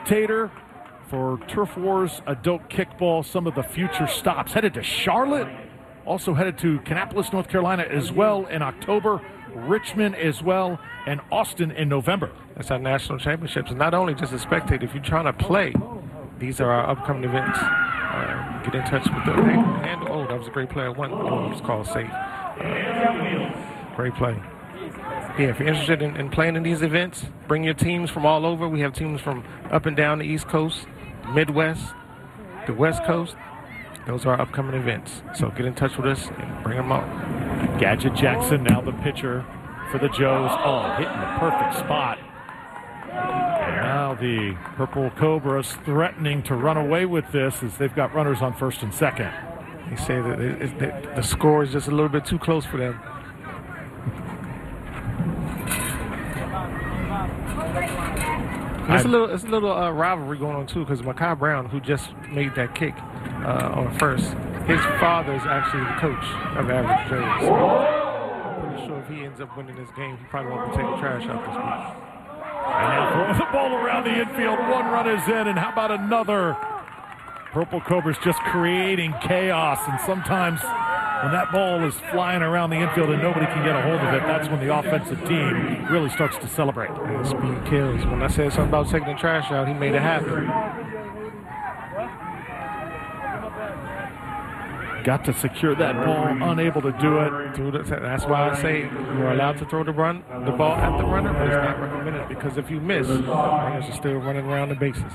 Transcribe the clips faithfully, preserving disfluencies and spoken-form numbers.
spectator for Turf Wars Adult Kickball. Some of the future stops. Headed to Charlotte. Also headed to Kannapolis, North Carolina as well in October. Richmond as well. And Austin in November. That's our national championships. And not only just a spectator, if you're trying to play, these are our upcoming events. Uh, get in touch with the and oh, that was a great play. One oh, it was called safe. Uh, great play. Yeah, if you're interested in, in playing in these events, bring your teams from all over. We have teams from up and down the East Coast, the Midwest, the West Coast. Those are our upcoming events. So get in touch with us and bring them out. Gadget Jackson, now the pitcher for the Joes. Oh, hitting the perfect spot. And now the Purple Cobras threatening to run away with this as they've got runners on first and second. They say that it, it, it, the score is just a little bit too close for them. It's a little, it's a little uh, rivalry going on too, because Makai Brown, who just made that kick uh, on first, his father is actually the coach of Average Joes. So I'm pretty sure if he ends up winning this game, he probably won't be taking trash out this week. And now throwing the ball around the infield. One run is in, and how about another? Purple Cobras just creating chaos, and sometimes when that ball is flying around the infield and nobody can get a hold of it, that's when the offensive team really starts to celebrate. And speed kills. When I said something about taking the trash out, he made it happen. Got to secure that ball, unable to do it. That's why I say you're allowed to throw the run, the ball at the runner, but it's not recommended, because if you miss, runners are still running around the bases.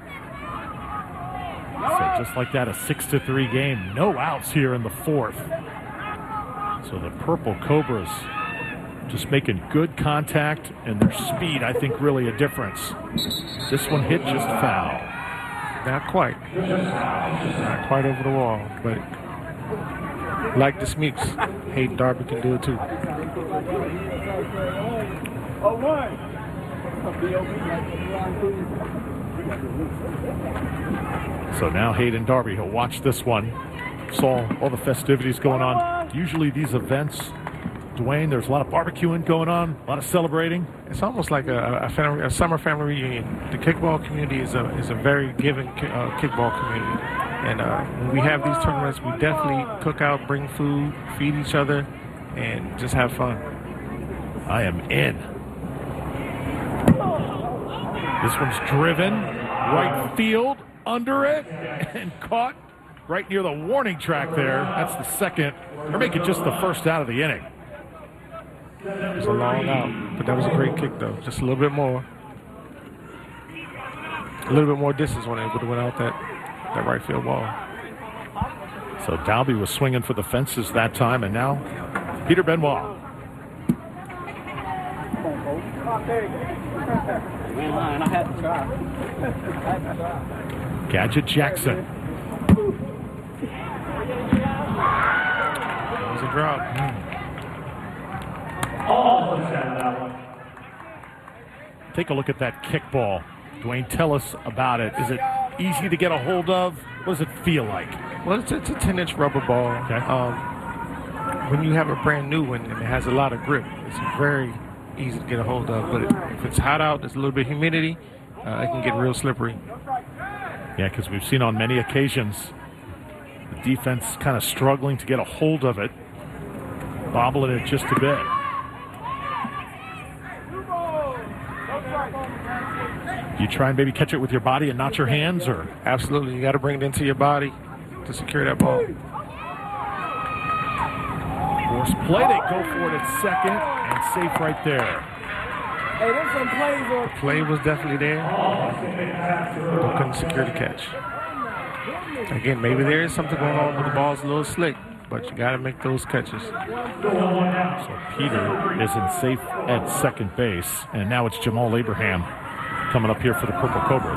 So just like that, a six to three game. No outs here in the fourth. So the Purple Cobras just making good contact, and their speed, I think, really a difference. This one hit just foul. Not quite. Not quite over the wall, but like the Smeeks, Hayden Darby can do it too. So now Hayden Darby, he'll watch this one. Saw all the festivities going on. Usually these events, Dwayne, there's a lot of barbecuing going on, a lot of celebrating. It's almost like a, a, family, a summer family reunion. The kickball community is a is a very giving uh, kickball community. And uh, when we have these tournaments, we definitely cook out, bring food, feed each other, and just have fun. I am in. This one's driven, right field, under it, and caught right near the warning track there. That's the second. They're making just the first out of the inning. It was a long out, but that was a great kick, though. Just a little bit more. A little bit more distance when it would have went out that, that right field wall. So Dalby was swinging for the fences that time, and now Peter Benoit. Gadget Jackson. That was a drop. Mm. Take a look at that kickball. Dwayne, tell us about it. Is it easy to get a hold of? What does it feel like? Well, it's, it's a ten-inch rubber ball. Okay. Um, when you have a brand new one and it has a lot of grip, it's very easy to get a hold of. But if it's hot out, there's a little bit of humidity, uh, it can get real slippery. Yeah, because we've seen on many occasions the defense kind of struggling to get a hold of it, bobbling it just a bit. You try and maybe catch it with your body and not your hands, or? Absolutely. You got to bring it into your body to secure that ball. Force play. They go for it at second, and safe right there. Hey, there's some plays on. The play was definitely there. But couldn't secure the catch. Again, maybe there is something going on with the ball's a little slick, but you got to make those catches. So Peter is in safe at second base, and now it's Jamal Abraham coming up here for the Purple Cobras.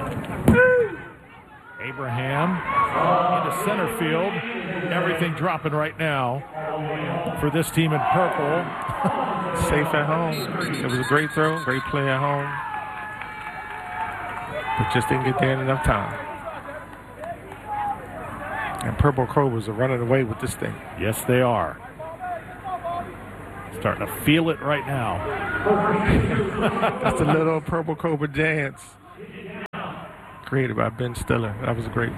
Abraham into center field. Everything dropping right now for this team in purple. Safe at home. It was a great throw, great play at home. But just didn't get there in enough time. And Purple Cobras are running away with this thing. Yes, they are. Starting to feel it right now. That's a little Purple Cobra dance. created by Ben Stiller. That was great.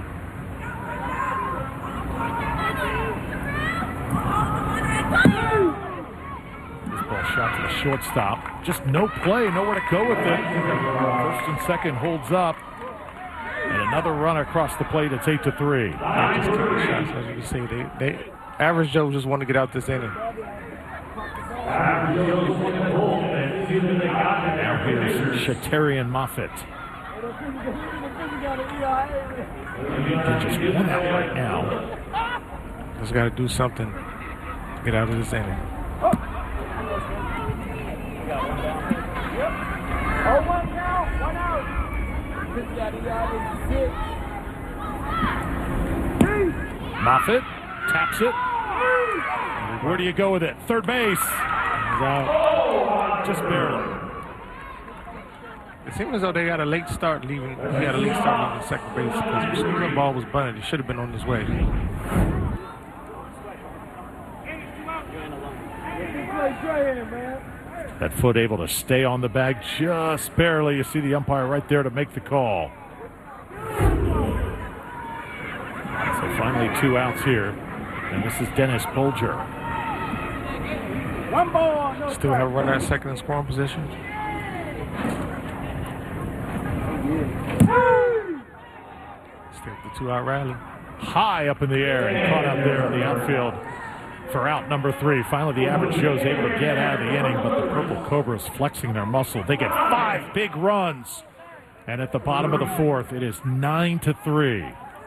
This ball shot to the shortstop. Just no play, nowhere to go with it. First and second holds up. And another run across the plate. It's eight to three. They just took the shots, as you can see. They, they, average Joe just want to get out this inning. Now here's Shatarian Moffitt. They just won out right now. Just got to do something to get out of this inning. Oh, one out, one out. Moffitt taps it. Where do you go with it? Third base. He's out. Just barely. It seemed as though they got a late start leaving. He got a late start leaving second base because as soon as the ball was bunted, he should have been on his way. That foot able to stay on the bag just barely. You see the umpire right there to make the call. So finally two outs here. And this is Dennis Bolger. One ball, no Still have a runner at second in scoring position. Still the two-out rally. High up in the air and caught out there in the outfield for out number three. Finally, the average Joe's able to get out of the inning, but the Purple Cobras flexing their muscle. They get five big runs. And at the bottom of the fourth, it is nine to three.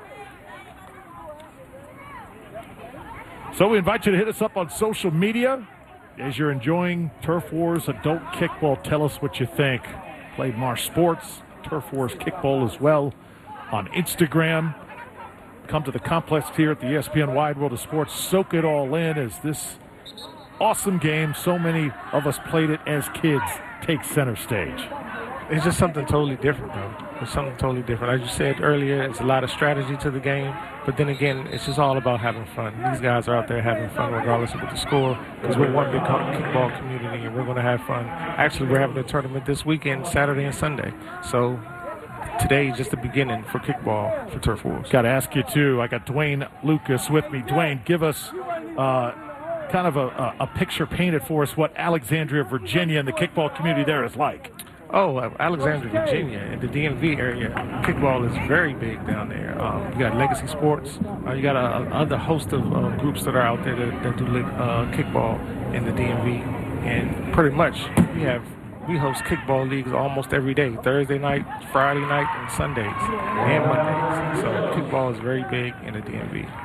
So we invite you to hit us up on social media. As you're enjoying Turf Wars Adult Kickball, tell us what you think. Play Marsh Sports, Turf Wars Kickball as well on Instagram. Come to the complex here at the E S P N Wide World of Sports. Soak it all in as this awesome game, so many of us played it as kids, takes center stage. It's just something totally different, though. It's something totally different. As you said earlier, it's a lot of strategy to the game. But then again, it's just all about having fun. These guys are out there having fun regardless of what the score, because we're one big kickball community and we're going to have fun. Actually, we're having a tournament this weekend, Saturday and Sunday. So today is just the beginning for kickball for Turf Wars. Got to ask you, too. I got Dwayne Lucas with me. Dwayne, give us uh, kind of a, a, a picture painted for us what Alexandria, Virginia, and the kickball community there is like. Oh, uh, Alexandria, Virginia, and the D M V area, kickball is very big down there. Um, you got Legacy Sports. Uh, you got a, a other host of uh, groups that are out there that, that do uh, kickball in the D M V. And pretty much we have we host kickball leagues almost every day, Thursday night, Friday night, and Sundays, and Mondays. So kickball is very big in the D M V.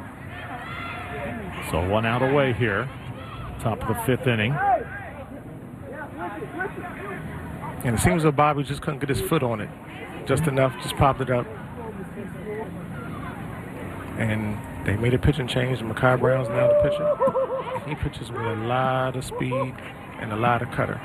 So one out away here, top of the fifth inning. And it seems as though Bobby just couldn't get his foot on it just enough, just popped it up. And they made a pitching change. Makai Brown's now the pitcher. And he pitches with a lot of speed and a lot of cutter.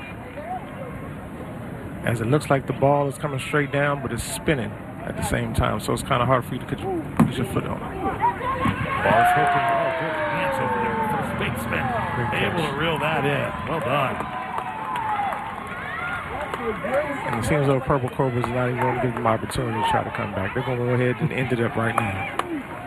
As it looks like the ball is coming straight down, but it's spinning at the same time. So it's kind of hard for you to get your, get your foot on it. Ball's hooking. Oh, good hands over there. First baseman able to reel that in. Well done. And it seems though Purple Cobras is not even going to give them an opportunity to try to come back. They're going to go ahead and end it up right now.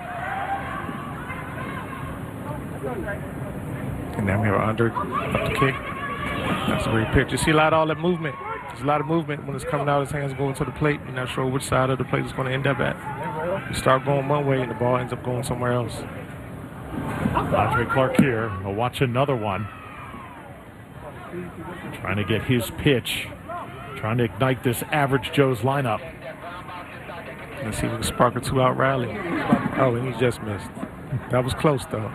And now we have Andre up the kick. That's a great pitch. You see a lot of all that movement. There's a lot of movement when it's coming out of his hands going to the plate. You're not sure which side of the plate it's going to end up at. You start going one way and the ball ends up going somewhere else. Andre Clark here. We'll watch another one. Trying to get his pitch. Trying to ignite this average Joe's lineup. Let's see if we can spark a two-out rally. Oh, and he just missed. That was close, though.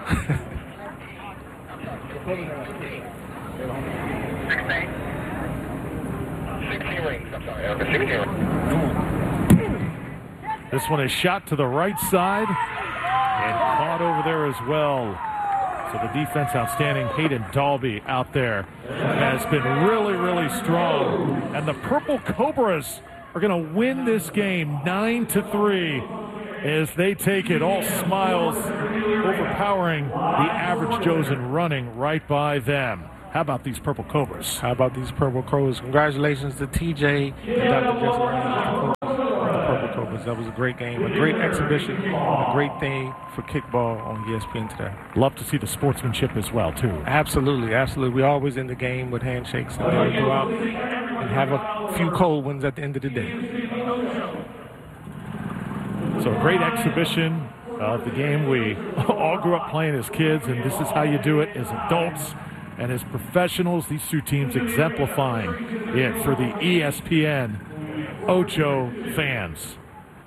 This one is shot to the right side and caught over there as well. So the defense outstanding. Hayden Dalby out there has been really, really strong. And the Purple Cobras are going to win this game nine to three as they take it. All smiles, overpowering the average Joes and running right by them. How about these Purple Cobras? How about these Purple Cobras? Congratulations to T J and Doctor Jesse Ryan, the coaches of the Cobras. That was a great game, a great exhibition, a great thing for kickball on E S P N today. Love to see the sportsmanship as well, too. Absolutely, absolutely. We always end the game with handshakes, and then we go out and have a few cold ones at the end of the day. So a great exhibition of the game we all grew up playing as kids, and this is how you do it as adults and as professionals. These two teams exemplifying it for the E S P N Ocho fans.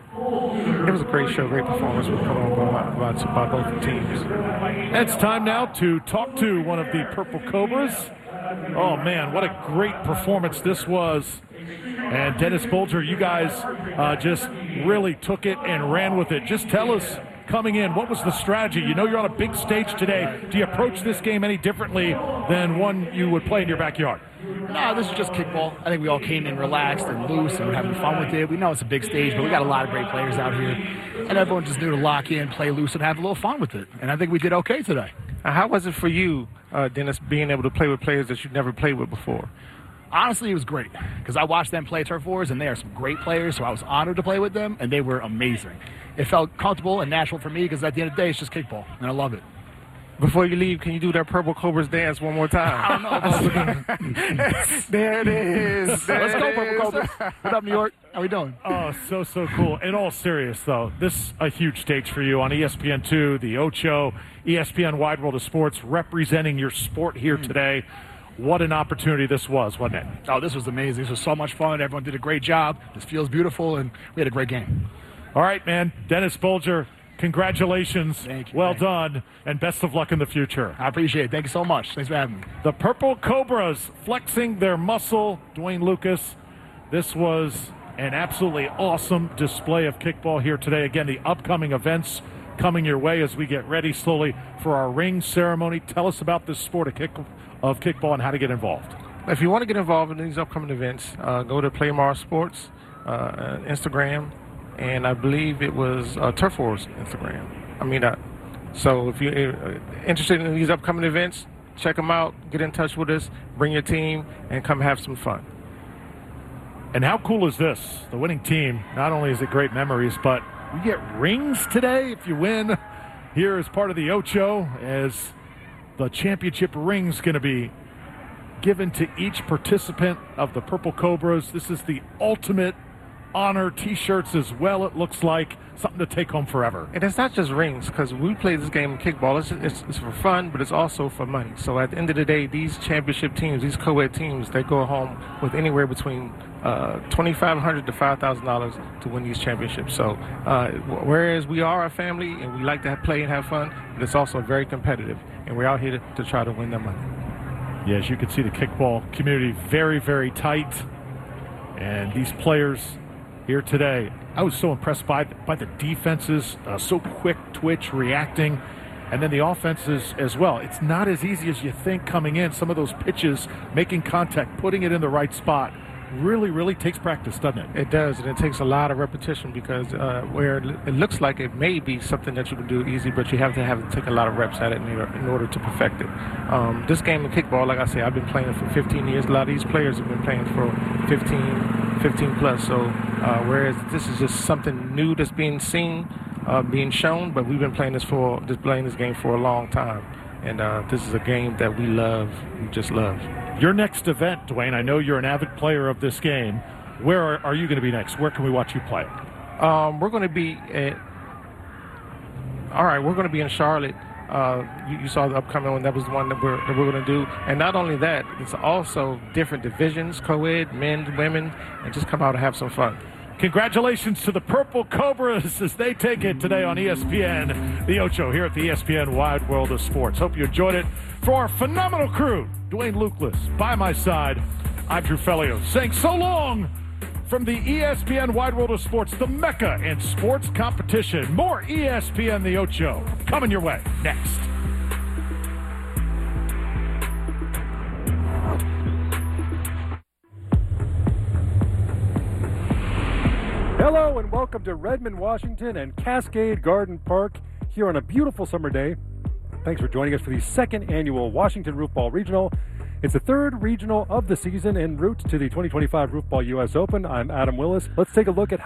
It was a great show, great performance put on by, by, by both teams. It's time now to talk to one of the Purple Cobras. Oh, man, what a great performance this was. And Dennis Bulger, you guys uh, just really took it and ran with it. Just tell us, coming in, what was the strategy? You know you're on a big stage today. Do you approach this game any differently than one you would play in your backyard? No, this is just kickball. I think we all came in relaxed and loose and we're having fun with it. We know it's a big stage, but we got a lot of great players out here. And everyone just knew to lock in, play loose, and have a little fun with it. And I think we did okay today. Uh, how was it for you, uh, Dennis, being able to play with players that you've never played with before? Honestly, it was great because I watched them play Turf Wars, and they are some great players, so I was honored to play with them, and they were amazing. It felt comfortable and natural for me because at the end of the day, it's just kickball, and I love it. Before you leave, can you do that Purple Cobras dance one more time? I don't know. There it is. There Let's it go, Purple is. Cobras. What up, New York? How we doing? Oh, so, so cool. In all serious, though, this is a huge stage for you on E S P N two, the Ocho, E S P N Wide World of Sports, representing your sport here today. What an opportunity this was, wasn't it? Oh, this was amazing. This was so much fun. Everyone did a great job. This feels beautiful, and we had a great game. All right, man. Dennis Bulger, congratulations. Thank you. Well Thank you. done, and best of luck in the future. I appreciate it. Thank you so much. Thanks for having me. The Purple Cobras flexing their muscle. Dwayne Lucas, this was an absolutely awesome display of kickball here today. Again, the upcoming events coming your way as we get ready slowly for our ring ceremony. Tell us about this sport of, kick, of kickball and how to get involved. If you want to get involved in these upcoming events, uh, go to Playmar Sports, uh, Instagram, and I believe it was uh, Turf Wars Instagram. I mean, uh, so if you're uh, interested in these upcoming events, check them out, get in touch with us, bring your team, and come have some fun. And how cool is this? The winning team, not only is it great memories, but you get rings today if you win here as part of the Ocho, as the championship ring's going to be given to each participant of the Purple Cobras. This is the ultimate honor. T-shirts as well, it looks like. Something to take home forever. And it's not just rings, because we play this game of kickball. It's, it's, it's for fun, but it's also for money. So at the end of the day, these championship teams, these co-ed teams, they go home with anywhere between uh, twenty-five hundred dollars to five thousand dollars to win these championships. So uh, whereas we are a family and we like to have, play and have fun, but it's also very competitive. And we're out here to, to try to win that money. Yeah, as you can see, the kickball community very, very tight. And these players here today, I was so impressed by, by the defenses, uh, so quick twitch, reacting, and then the offenses as well. It's not as easy as you think coming in. Some of those pitches, making contact, putting it in the right spot, really, really takes practice, doesn't it? It does, and it takes a lot of repetition because uh, where it looks like it may be something that you can do easy, but you have to have to take a lot of reps at it in order, in order to perfect it. Um, this game of kickball, like I say, I've been playing it for fifteen years. A lot of these players have been playing for fifteen, fifteen plus. So uh, whereas this is just something new that's being seen, uh, being shown, but we've been playing this for just playing this game for a long time. And uh, this is a game that we love, we just love. Your next event, Dwayne, I know you're an avid player of this game. Where are, are you going to be next? Where can we watch you play? Um, we're going to be at, all right, we're going to be in Charlotte. Uh, you, you saw the upcoming one. That was the one that we're, that we're going to do. And not only that, it's also different divisions, co-ed, men, women, and just come out and have some fun. Congratulations to the Purple Cobras as they take it today on E S P N, the Ocho, here at the E S P N Wide World of Sports. Hope you enjoyed it. For our phenomenal crew, Dwayne Lucas, by my side, I'm Drew Felios, saying so long from the E S P N Wide World of Sports, the Mecca in sports competition. More E S P N, the Ocho, coming your way next. Hello and welcome to Redmond, Washington and Cascade Garden Park here on a beautiful summer day. Thanks for joining us for the second annual Washington Roofball Regional. It's the third regional of the season en route to the twenty twenty-five Roofball U S Open. I'm Adam Willis. Let's take a look at